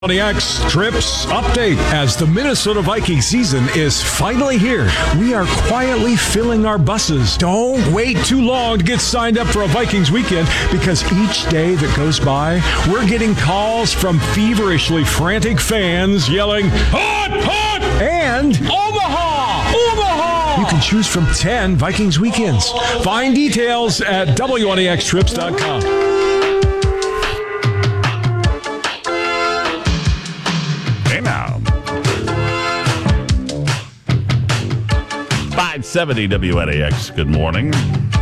WNEX Trips Update. As the Minnesota Vikings season is finally here, we are quietly filling our buses. Don't wait too long to get signed up for a Vikings weekend, because each day that goes by, we're getting calls from feverishly frantic fans yelling, "Hot, hot!" and "Omaha, Omaha!" You can choose from 10 Vikings weekends. Find details at WNEXtrips.com. Now, 570 WNEX. Good morning.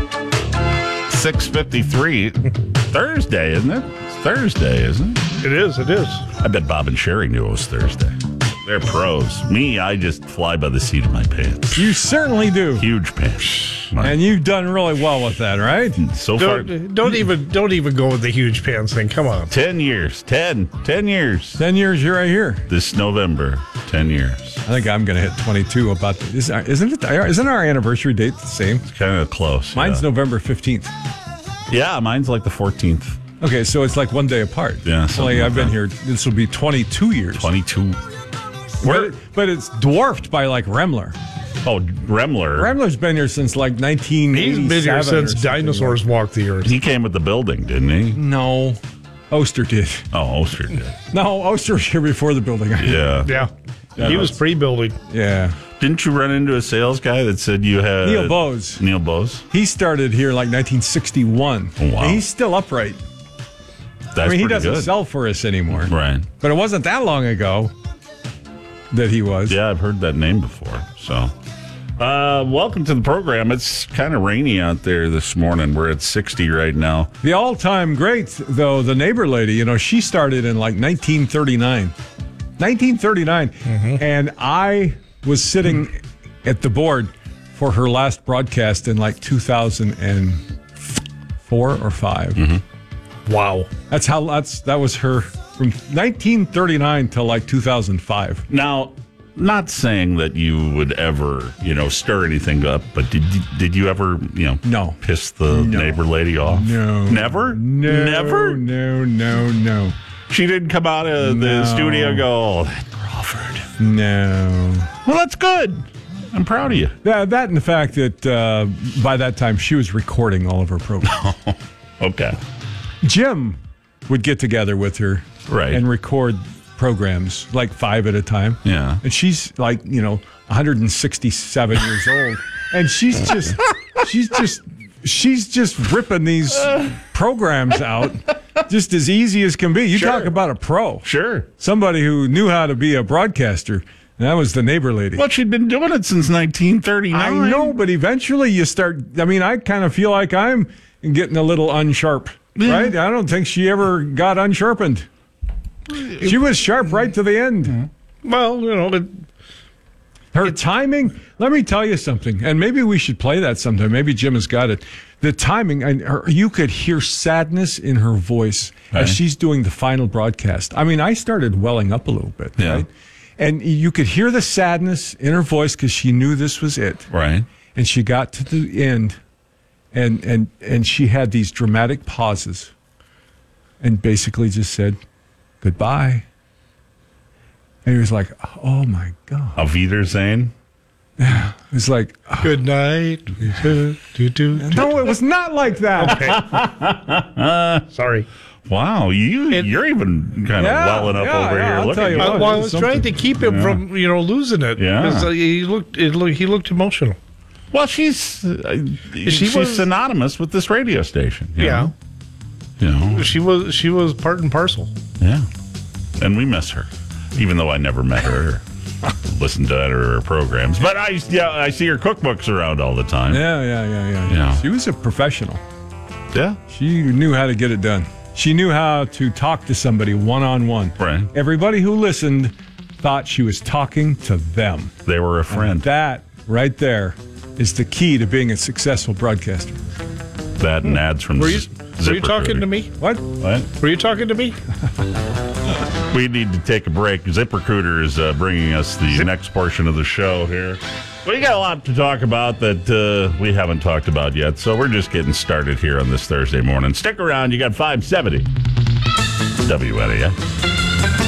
6:53. Thursday, isn't it? It's Thursday, isn't it? It is. I bet Bob and Sherry knew it was Thursday. They're pros. Me, I just fly by the seat of my pants. You certainly do. Huge pants. And you've done really well with that, right? So far, Don't even go with the huge pants thing. Come on. 10 years. 10 years. 10 years, you're right here. This November, 10 years. I think I'm going to hit 22 about this. Isn't our anniversary date the same? Kind of close. Mine's November 15th. Yeah, mine's like the 14th. Okay, so it's like one day apart. Yeah. Only I've been here. This will be 22 years. 22. But it's dwarfed by like Remler. Oh, Remler. Remler's been here since like 1987. He's been here since dinosaurs walked the earth. He came with the building, didn't he? No. Oster did. Oh, Oster did. No, Oster was here before the building. Yeah. Yeah. He was pre-building. Yeah. Didn't you run into a sales guy that said you had... Neil Bose. Neil Bose? He started here like 1961. Oh, wow. And he's still upright. That's he doesn't good. sell for us anymore. Right. But it wasn't that long ago that he was. Yeah, I've heard that name before. So, welcome to the program. It's kind of rainy out there this morning. We're at 60 right now. The all-time great, though, the neighbor lady, she started in like 1939. 1939. Mm-hmm. And I was sitting at the board for her last broadcast in like 2004 or 5. Mm-hmm. Wow. That was her from 1939 till like 2005. Now, not saying that you would ever, stir anything up, but did you ever, No. piss the neighbor lady off? No. Never? No. Never? No. She didn't come out of the studio and go, "Oh, that Crawford." No. Well, that's good. I'm proud of you. Yeah, that and the fact that by that time she was recording all of her programs. Okay. Jim would get together with her and record programs, like 5 at a time. Yeah. And she's like, 167 years old. And she's just ripping these programs out just as easy as can be. You talk about a pro. Sure. Somebody who knew how to be a broadcaster. And that was the neighbor lady. Well, she'd been doing it since 1939. I know, but eventually you start, I kind of feel like I'm getting a little unsharp. Right? I don't think she ever got unsharpened. She was sharp right to the end. Well, her timing, let me tell you something, and maybe we should play that sometime. Maybe Jim has got it. The timing, you could hear sadness in her voice as she's doing the final broadcast. I started welling up a little bit, right? And you could hear the sadness in her voice because she knew this was it. Right. And she got to the end. And she had these dramatic pauses and basically just said, "Goodbye." And he was like, "Oh, my God." Auf Wiedersehen? Yeah. It was like, good night. No, it was not like that. Okay. Sorry. Wow, you're even kind of welling up over here. I'll Look tell at you you. what. Well, I was trying to keep him from, losing it. Yeah. Because he looked emotional. Well, she's synonymous with this radio station. Yeah. She was part and parcel. Yeah. And we miss her, even though I never met her. Listen to her programs, but I see her cookbooks around all the time. Yeah. She was a professional. Yeah. She knew how to get it done. She knew how to talk to somebody one-on-one. Right. Everybody who listened thought she was talking to them. They were a friend. And that right there is the key to being a successful broadcaster. That and ads from Were you talking to me? What? Were you talking to me? We need to take a break. ZipRecruiter is bringing us the next portion of the show here. We got a lot to talk about that we haven't talked about yet, so we're just getting started here on this Thursday morning. Stick around. You got 570 WNEX.